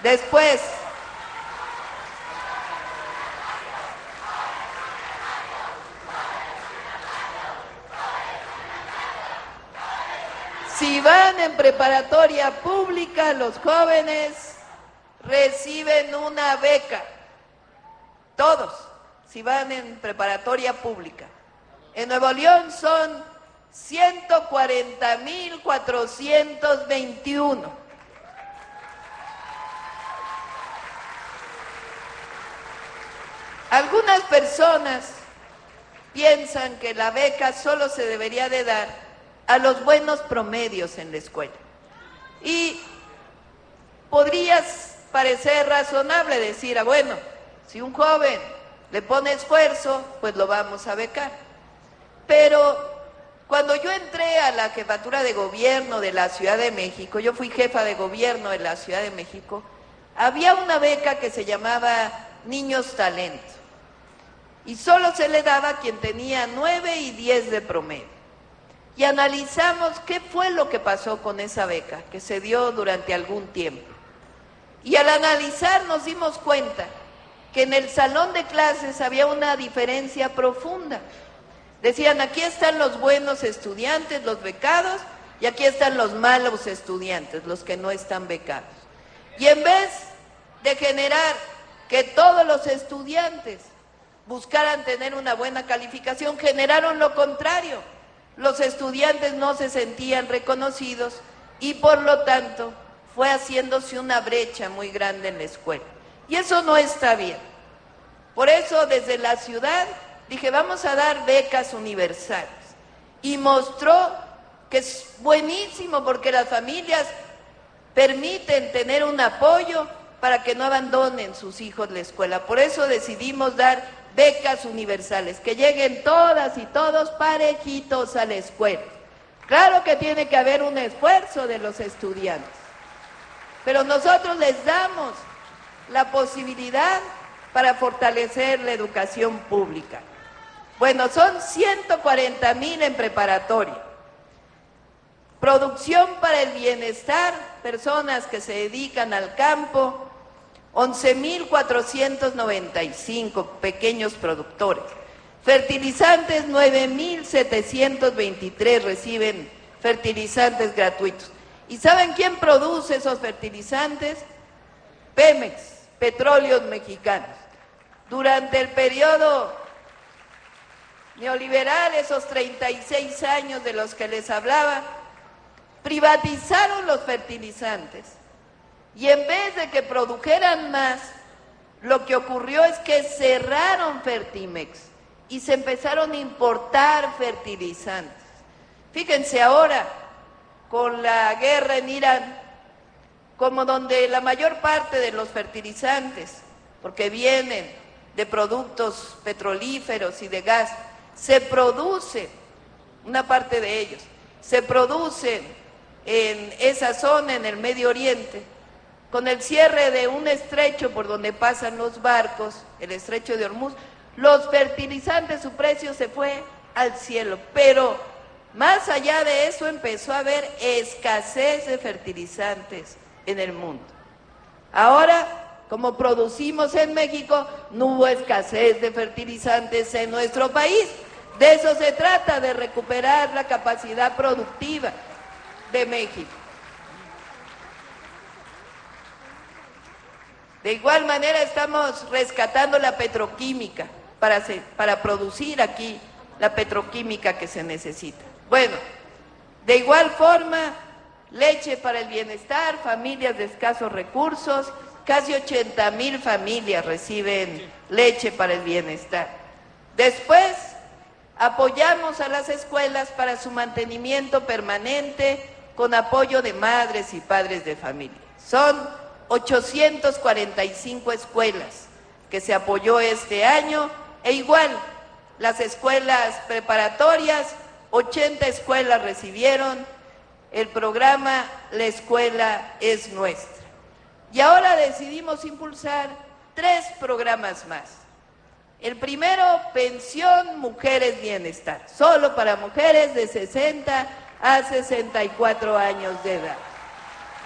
Después, si van en preparatoria pública, los jóvenes reciben una beca. Todos, si van en preparatoria pública. En Nuevo León son 140,421. Algunas personas piensan que la beca solo se debería de dar a los buenos promedios en la escuela. Y podrías parecer razonable decir, bueno, si un joven le pone esfuerzo, pues lo vamos a becar. Pero cuando yo entré a la jefatura de gobierno de la Ciudad de México, yo fui jefa de gobierno de la Ciudad de México, había una beca que se llamaba Niños Talento. Y solo se le daba a quien tenía 9 y 10 de promedio. Y analizamos qué fue lo que pasó con esa beca, que se dio durante algún tiempo. Y al analizar nos dimos cuenta que en el salón de clases había una diferencia profunda. Decían, aquí están los buenos estudiantes, los becados, y aquí están los malos estudiantes, los que no están becados. Y en vez de generar que todos los estudiantes buscaran tener una buena calificación, generaron lo contrario. Los estudiantes no se sentían reconocidos y por lo tanto fue haciéndose una brecha muy grande en la escuela. Y eso no está bien. Por eso desde la ciudad dije, vamos a dar becas universales. Y mostró que es buenísimo porque las familias permiten tener un apoyo para que no abandonen sus hijos la escuela. Por eso decidimos dar becas universales, que lleguen todas y todos parejitos a la escuela. Claro que tiene que haber un esfuerzo de los estudiantes, pero nosotros les damos la posibilidad para fortalecer la educación pública. Bueno, son 140,000 en preparatoria. Producción para el bienestar, personas que se dedican al campo, 11,495 pequeños productores. Fertilizantes, 9,723 reciben fertilizantes gratuitos. ¿Y saben quién produce esos fertilizantes? Pemex, Petróleos Mexicanos. Durante el periodo neoliberal, esos 36 años de los que les hablaba, privatizaron los fertilizantes. Y en vez de que produjeran más, lo que ocurrió es que cerraron Fertimex y se empezaron a importar fertilizantes. Fíjense ahora, con la guerra en Irán, como donde la mayor parte de los fertilizantes, porque vienen de productos petrolíferos y de gas, se produce, una parte de ellos, se producen en esa zona, en el Medio Oriente. Con el cierre de un estrecho por donde pasan los barcos, el estrecho de Hormuz, los fertilizantes, su precio se fue al cielo. Pero más allá de eso empezó a haber escasez de fertilizantes en el mundo. Ahora, como producimos en México, no hubo escasez de fertilizantes en nuestro país. De eso se trata, de recuperar la capacidad productiva de México. De igual manera estamos rescatando la petroquímica para producir aquí la petroquímica que se necesita. Bueno, de igual forma, leche para el bienestar, familias de escasos recursos, casi 80,000 familias reciben leche para el bienestar. Después, apoyamos a las escuelas para su mantenimiento permanente con apoyo de madres y padres de familia. Son 845 escuelas que se apoyó este año, e igual las escuelas preparatorias, 80 escuelas recibieron el programa La Escuela es Nuestra. Y ahora decidimos impulsar 3 programas más. El primero, Pensión Mujeres Bienestar, solo para mujeres de 60 a 64 años de edad.